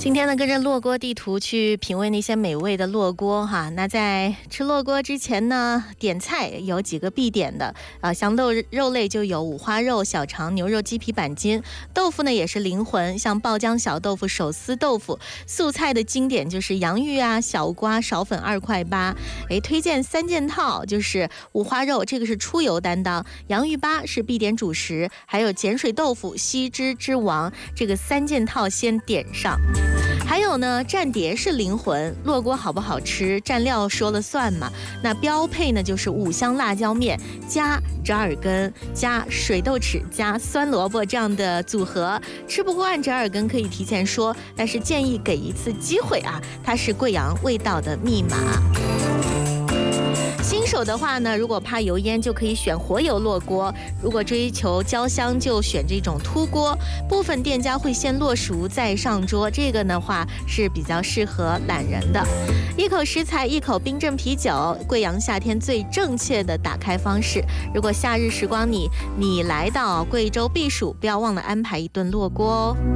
今天呢，跟着烙锅地图去品味那些美味的烙锅哈。那在吃烙锅之前呢，点菜有几个必点的像肉类就有五花肉、小肠、牛肉、鸡皮、板筋。豆腐呢也是灵魂，像爆浆小豆腐、手撕豆腐。素菜的经典就是洋芋啊、小瓜、苕粉2块8。推荐3件套，就是五花肉，这个是出油担当；洋芋粑是必点主食，还有碱水豆腐、吸汁之王，这个3件套先点上。还有呢，蘸碟是灵魂，烙锅好不好吃，蘸料说了算嘛。那标配呢就是5香辣椒面加折耳根加水豆豉加酸萝卜这样的组合。吃不惯折耳根可以提前说，但是建议给一次机会啊，它是贵阳味道的密码。新手的话呢，如果怕油烟，就可以选活油烙锅；如果追求焦香，就选这种凸锅。部分店家会先烙熟再上桌，这个的话是比较适合懒人的。一口食材，一口冰镇啤酒，贵阳夏天最正确的打开方式。如果夏日时光你来到贵州避暑，不要忘了安排一顿烙锅哦。